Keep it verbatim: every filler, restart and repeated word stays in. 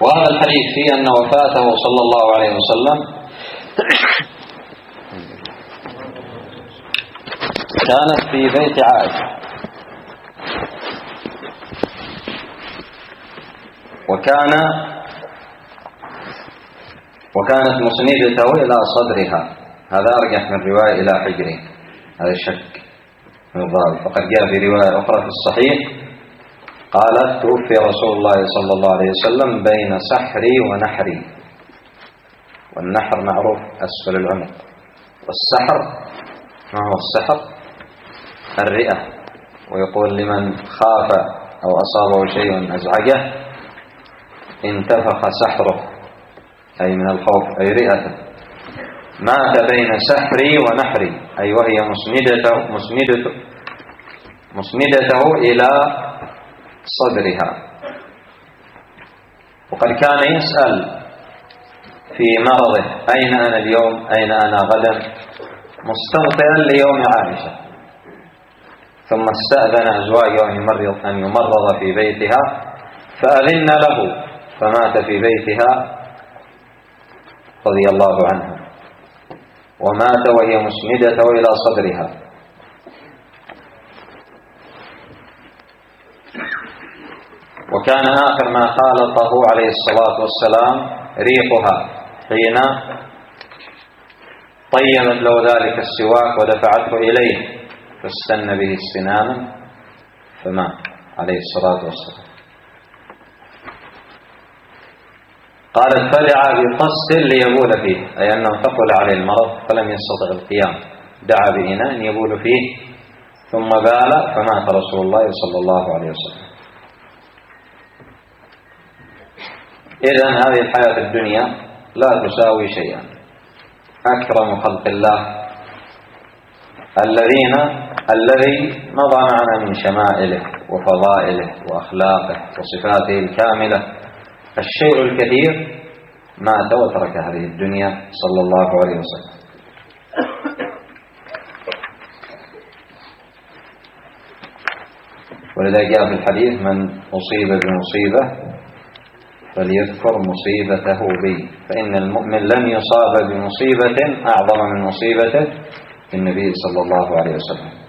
وهذا الحديث فيه أن وفاته صلى الله عليه وسلم كانت في بيت عائشة، وكان وكانت مسندته إلى صدرها، هذا أرجح من رواية إلى حجره، هذا الشك من الضابط. فقد جاء في رواية أخرى في الصحيح قالت: توفي رسول الله صلى الله عليه وسلم بين سحري ونحري. والنحر معروف أسفل العنق، والسحر ما هو السحر؟ الرئة. ويقول لمن خاف أو أصابه شيء أزعجه: انتفخ سحره، أي من الخوف، أي رئته. مات بين سحري ونحري، أي وهي مسندته, مسندته, مسندته إلى صدرها. وقد كان يسأل في مرضه: أين أنا اليوم؟ أين أنا غدا؟ مستوطئا ليوم عائشة. ثم استأذن أزواجه أن يمرض في بيتها، فأذن له، فمات في بيتها رضي الله عنها، ومات وهي مسندته إلى صدرها. وكان آخر ما خالطه عليه الصلاة والسلام ريقها حين طيبت له ذلك السواك ودفعته إليه، فاستن به استنانا فمات عليه الصلاة والسلام. قالت: فدعا بقصد ليبول فيه، أي أنه ثقل عليه المرض فلم يستطع القيام، دعا بإناء يبول فيه ثم بال، فمات رسول الله صلى الله عليه وسلم. إذن هذه الحياة الدنيا لا تساوي شيئا. أكرم خلق الله الذين الذي مضى معنا من شمائله وفضائله وأخلاقه وصفاته الكاملة الشيء الكثير، مات وترك هذه الدنيا صلى الله عليه وسلم. ولذا جاء في الحديث: من أصيب بمصيبة فليذكر مصيبته بي، فإن المؤمن لم يصاب بمصيبة أعظم من مصيبته النبي صلى الله عليه وسلم.